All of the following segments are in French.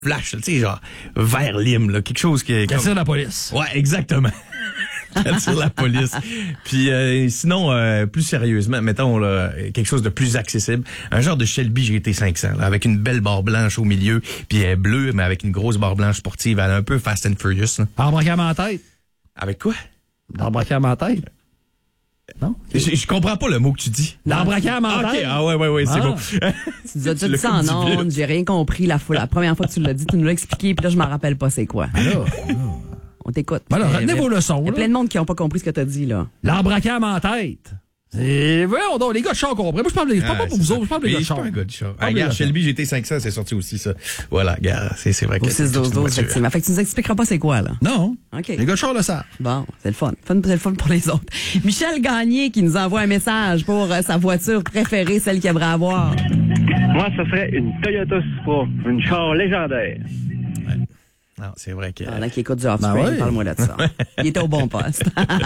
flash, tu sais, genre, vert lime, là, quelque chose qui... Qui attire la police. Ouais, exactement. Qui attire la police. Puis sinon, plus sérieusement, mettons, là, quelque chose de plus accessible, un genre de Shelby GT500, là, avec une belle barre blanche au milieu, puis elle est bleue, mais avec une grosse barre blanche sportive, elle est un peu Fast and Furious. Là. Arbre-cam en tête. Avec quoi? L'arbre-cam en tête. Non? Je comprends pas le mot que tu dis. L'arbre-cam en OK, tête. ah ouais, c'est bon. Tu nous as déjà dit ça en ondes, j'ai rien compris la première fois que tu l'as dit, tu nous l'as expliqué, puis là, je m'en rappelle pas c'est quoi. On t'écoute. Voilà, retenez vos leçons. Il y a plein de monde qui n'ont pas compris ce que tu as dit, là. L'arbre-cam en tête. C'est vrai, les gars de char comprennent. Moi, je parle pas pour vous autres, je parle des gars de char. Je suis pas un gars de char. Regarde, Shelby GT500, c'est sorti aussi, ça. Voilà, regarde, c'est vrai que... Au 6-12-12, effectivement. Fait que tu nous expliqueras pas c'est quoi, là. Non. OK. Les gars de char le savent. Bon, c'est le fun. C'est le fun pour les autres. Michel Gagné qui nous envoie un message pour sa voiture préférée, celle qu'il aimerait avoir. Moi, ce serait une Toyota Supra, une char légendaire. Non, c'est vrai que... Pendant qu'il écoute du Offspring, parle-moi de ça. Il était au bon poste.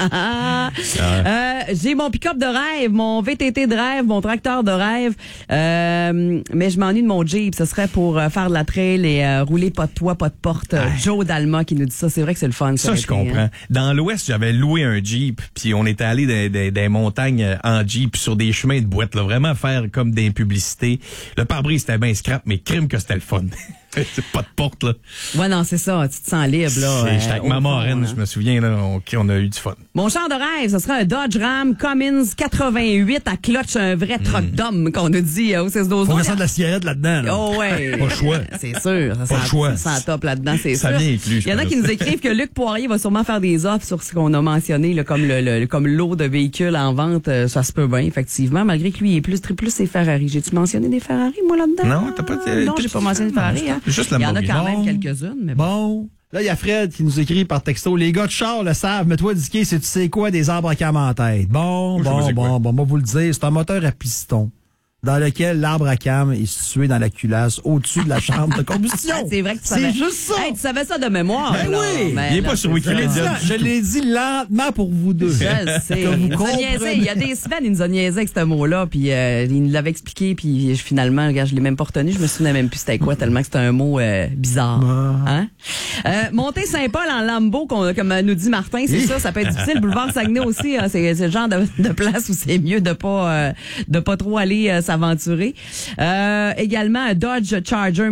J'ai mon pick-up de rêve, mon VTT de rêve, mon tracteur de rêve, mais je m'ennuie de mon Jeep. Ce serait pour faire de la trail et rouler pas de toit, pas de porte. Joe Dalma qui nous dit ça. C'est vrai que c'est le fun. Ça, je comprends. Hein? Dans l'Ouest, j'avais loué un Jeep, puis on était allé des montagnes en Jeep sur des chemins de boîte, là, vraiment faire comme des publicités. Le pare-brise, c'était bien scrap, mais crime que c'était le fun. C'est pas de porte, là. Ouais, non, c'est ça. Tu te sens libre, là. J'étais avec ma marraine, je me souviens, là, on a eu du fun. Mon char de rêve, ce serait un Dodge Ram Cummins 88 à clutch, un vrai truck d'homme qu'on nous dit au 16-12. Faut mettre de la cigarette là-dedans, là. Oh, ouais. Pas le choix. C'est sûr. Pas le choix. Ça sent top là-dedans, c'est sûr. Ça vient inclus, Il y en a qui nous écrivent que Luc Poirier va sûrement faire des offres sur ce qu'on a mentionné, là, comme comme l'eau de véhicules en vente. Ça se peut bien, effectivement, malgré que lui, il est plus ses Ferrari. J'ai-tu mentionné des Ferrari, moi, là-dedans? Non, t'as pas... Non, j'ai pas mentionné de Ferrari, hein. Juste la Il y en a quand même Bon. quelques-unes, mais Bon. Là, il y a Fred qui nous écrit par texto. Les gars de char le savent, mais toi, Dicky, c'est tu sais quoi des arbres à cam en tête. Bon, moi vous le dire, c'est un moteur à piston dans lequel l'arbre à cam est situé dans la culasse au-dessus de la chambre de combustion. c'est vrai que tu savais. C'est juste ça. Hey, tu savais ça de mémoire. Ben là. oui. Mais Il est là, pas sur c'est Wikipédia. ça. Je l'ai dit lentement pour vous deux. Je le sais. Que vous Il nous a comprenez. niaisé. Il y a des semaines, il nous a niaisé avec ce mot-là, puis il nous l'avait expliqué, puis finalement, regarde, je l'ai même pas retenu, je me souvenais même plus c'était quoi, tellement que c'était un mot bizarre. Hein? Monter Saint-Paul en Lambo, comme nous dit Martin, c'est ça peut être difficile. Boulevard Saguenay aussi, hein, c'est le genre de place où c'est mieux de pas trop aller s'aventurer. Également un Dodge Charger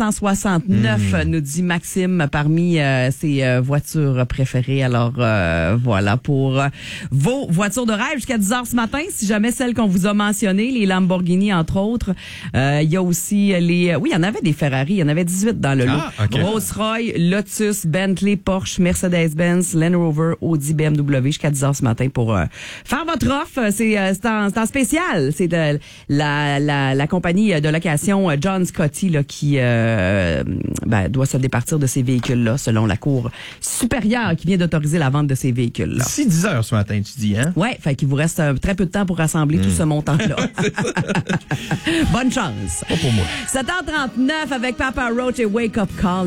1969, nous dit Maxime, parmi ses voitures préférées. Alors voilà pour vos voitures de rêve jusqu'à 10h ce matin. Si jamais celles qu'on vous a mentionnées, les Lamborghini entre autres. Il y a aussi oui, il y en avait des Ferrari, il y en avait 18 dans le lot. Okay. Rolls-Royce, Lotus, Bentley, Porsche, Mercedes-Benz, Land Rover, Audi, BMW jusqu'à 10h ce matin pour faire votre offre. C'est en spécial. C'est de la compagnie de location John Scotty là, qui doit se départir de ces véhicules-là selon la Cour supérieure qui vient d'autoriser la vente de ces véhicules-là. C'est 10 heures ce matin, tu dis, hein? Ouais, fait qu'il vous reste très peu de temps pour rassembler tout ce montant-là. Bonne chance. Pas pour moi. 7h39 avec Papa Roach et Wake Up Call.